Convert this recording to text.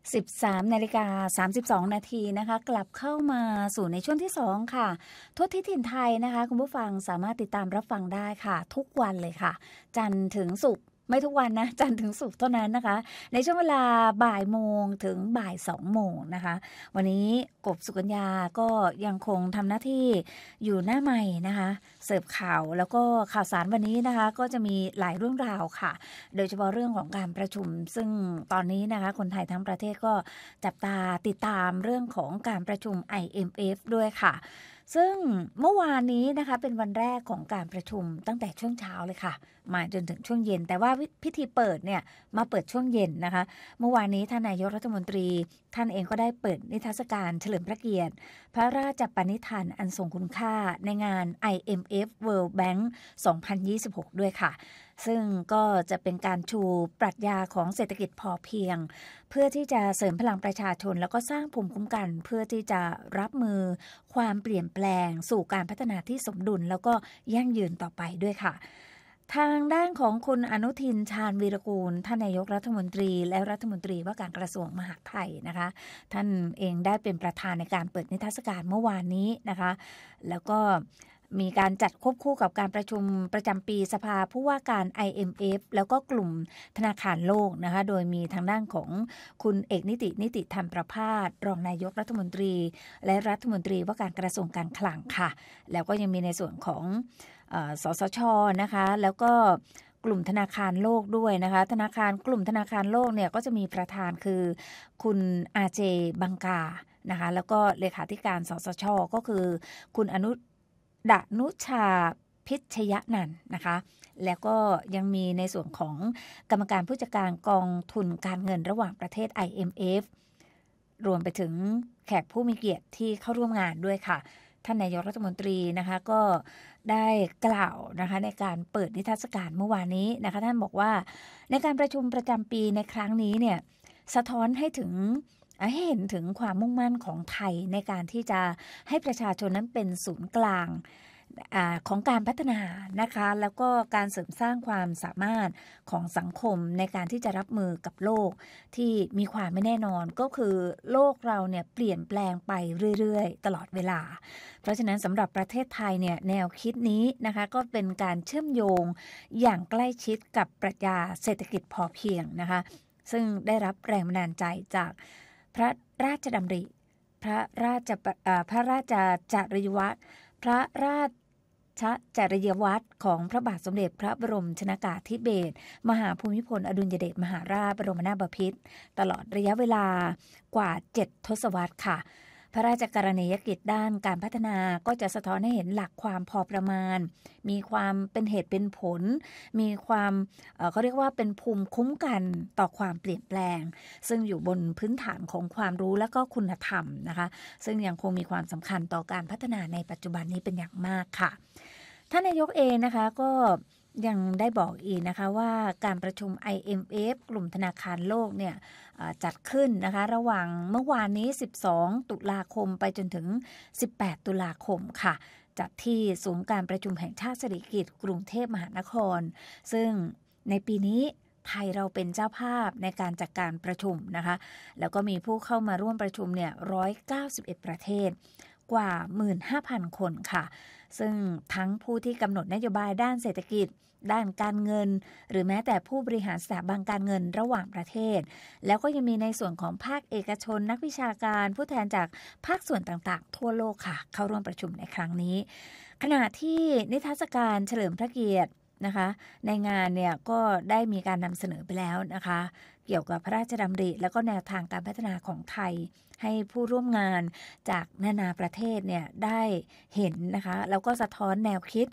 13:32 นาทีนะคะกลับเข้ามาสู่ในช่วงที่2ค่ะทั่วทิศถิ่นไทยนะคะคุณผู้ฟังสามารถติดตามรับฟังได้ค่ะทุกวันเลยค่ะจันทร์ถึงศุกร์ไม่ทุกวันนะจันทร์ถึงศุกร์เท่านั้นนะคะในช่วงเวลาบ่ายโมงถึงบ่าย2โมงนะคะวันนี้กบสุกัญญาก็ยังคงทำหน้าที่อยู่หน้าใหม่นะคะเสิร์ฟข่าวแล้วก็ข่าวสารวันนี้นะคะก็จะมีหลายเรื่องราวค่ะโดยเฉพาะเรื่องของการประชุมซึ่งตอนนี้นะคะคนไทยทั้งประเทศก็จับตาติดตามเรื่องของการประชุม IMF ด้วยค่ะซึ่งเมื่อวานนี้นะคะเป็นวันแรกของการประชุมตั้งแต่ช่วงเช้าเลยค่ะมาจนถึงช่วงเย็นแต่ว่าพิธีเปิดเนี่ยมาเปิดช่วงเย็นนะคะเมื่อวานนี้ท่านนายกรัฐมนตรีท่านเองก็ได้เปิดนิทรรศการเฉลิมพระเกียรติพระราชปณิธานอันทรงคุณค่าในงาน IMF World Bank 2026 ด้วยค่ะซึ่งก็จะเป็นการชูปรัชญาของเศรษฐกิจพอเพียงเพื่อที่จะเสริมพลังประชาชนแล้วก็สร้างภูมิคุ้มกันเพื่อที่จะรับมือความเปลี่ยนแปลงสู่การพัฒนาที่สมดุลแล้วก็ยั่งยืนต่อไปด้วยค่ะทางด้านของคุณอนุทินชาญวีรกูลท่านนายกรัฐมนตรีและรัฐมนตรีว่าการกระทรวงมหาดไทยนะคะท่านเองได้เป็นประธานในการเปิดนิทรรศการเมื่อวานนี้นะคะแล้วก็มีการจัดควบคู่กับการประชุมประจำปีสภาผู้ว่าการ IMF แล้วก็กลุ่มธนาคารโลกนะคะโดยมีทางด้านของคุณเอกนิติธรรมประภาสรองนายกรัฐมนตรีและรัฐมนตรีว่าการกระทรวงการคลังค่ะแล้วก็ยังมีในส่วนของสสช.นะคะแล้วก็กลุ่มธนาคารโลกด้วยนะคะกลุ่มธนาคารโลกเนี่ยก็จะมีประธานคือคุณอาเจบังกานะคะแล้วก็เลขาธิการสสช.ก็คือคุณอนุชาพิชยนันท์นะคะแล้วก็ยังมีในส่วนของกรรมการผู้จัดการกองทุนการเงินระหว่างประเทศ IMF รวมไปถึงแขกผู้มีเกียรติที่เข้าร่วมงานด้วยค่ะท่านนายกรัฐมนตรีนะคะก็ได้กล่าวนะคะในการเปิดนิทรรศการเมื่อวานนี้นะคะท่านบอกว่าในการประชุมประจำปีในครั้งนี้เนี่ยสะท้อนให้เห็นถึงความมุ่งมั่นของไทยในการที่จะให้ประชาชนนั้นเป็นศูนย์กลางของการพัฒนานะคะแล้วก็การเสริมสร้างความสามารถของสังคมในการที่จะรับมือกับโลกที่มีความไม่แน่นอนก็คือโลกเราเนี่ยเปลี่ยนแปลงไปเรื่อยๆตลอดเวลาเพราะฉะนั้นสำหรับประเทศไทยเนี่ยแนวคิดนี้นะคะก็เป็นการเชื่อมโยงอย่างใกล้ชิดกับปรัชญาเศรษฐกิจพอเพียงนะคะซึ่งได้รับแรงบันดาลใจจากพระราชดำริพระราชจริยวัตรจริยวัตรของพระบาทสมเด็จพระบรมชนกาธิเบศรมหาภูมิพลอดุลยเดชมหาราชบรมนาถบพิตรตลอดระยะเวลากว่า7 ทศวรรษค่ะพระราชกรณียกิจด้านการพัฒนาก็จะสะท้อนให้เห็นหลักความพอประมาณมีความเป็นเหตุเป็นผลมีความเขาเรียกว่าเป็นภูมิคุ้มกันต่อความเปลี่ยนแปลงซึ่งอยู่บนพื้นฐานของความรู้และก็คุณธรรมนะคะซึ่งยังคงมีความสำคัญต่อการพัฒนาในปัจจุบันนี้เป็นอย่างมากค่ะท่านนายกเองนะคะก็ยังได้บอกอีกนะคะว่าการประชุม IMF กลุ่มธนาคารโลกเนี่ยจัดขึ้นนะคะระหว่างเมื่อวานนี้12 ตุลาคมไปจนถึง18 ตุลาคมค่ะจัดที่ศูนย์การประชุมแห่งชาติสิริกิติ์กรุงเทพมหานครซึ่งในปีนี้ไทยเราเป็นเจ้าภาพในการจัดการประชุมนะคะแล้วก็มีผู้เข้ามาร่วมประชุมเนี่ย191 ประเทศกว่า 15,000 คนค่ะซึ่งทั้งผู้ที่กำหนดนโยบายด้านเศรษฐกิจด้านการเงินหรือแม้แต่ผู้บริหารสถาบันการเงินระหว่างประเทศแล้วก็ยังมีในส่วนของภาคเอกชนนักวิชาการผู้แทนจากภาคส่วนต่างๆทั่วโลกค่ะเข้าร่วมประชุมในครั้งนี้ขณะที่นิทรรศการเฉลิมพระเกียรตินะคะในงานเนี่ยก็ได้มีการนำเสนอไปแล้วนะคะเกี่ยวกับพระราชดำริและก็แนวทางการพัฒนาของไทยให้ผู้ร่วมงานจากนานาประเทศเนี่ยได้เห็นนะคะแล้วก็สะท้อนแนวคิด